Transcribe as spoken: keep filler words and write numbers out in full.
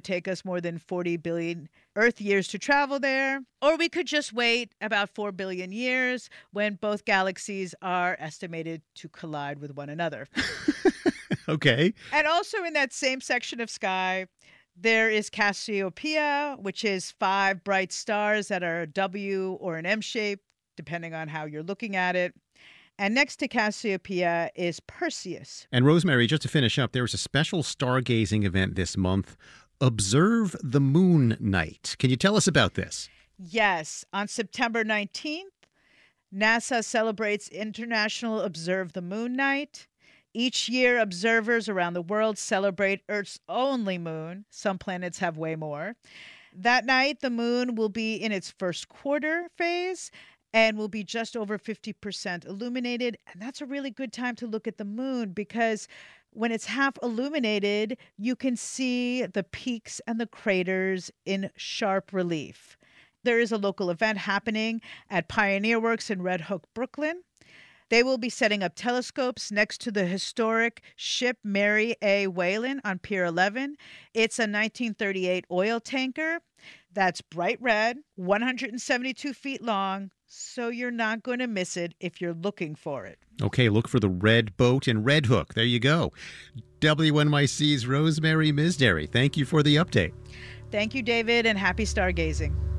take us more than forty billion Earth years to travel there. Or we could just wait about four billion years when both galaxies are estimated to collide with one another. Okay. And also in that same section of sky, there is Cassiopeia, which is five bright stars that are a W or an M shape, depending on how you're looking at it. And next to Cassiopeia is Perseus. And Rosemary, just to finish up, there was a special stargazing event this month, Observe the Moon Night. Can you tell us about this? Yes, on September nineteenth, NASA celebrates International Observe the Moon Night. Each year, observers around the world celebrate Earth's only moon. Some planets have way more. That night, the moon will be in its first quarter phase and will be just over fifty percent illuminated. And that's a really good time to look at the moon because when it's half illuminated, you can see the peaks and the craters in sharp relief. There is a local event happening at Pioneer Works in Red Hook, Brooklyn. They will be setting up telescopes next to the historic ship Mary A. Whalen on Pier eleven. It's a nineteen thirty-eight oil tanker that's bright red, one hundred seventy-two feet long, so you're not going to miss it if you're looking for it. Okay, look for the red boat in Red Hook. There you go. W N Y C's Rosemary Misdary, thank you for the update. Thank you, David, and happy stargazing.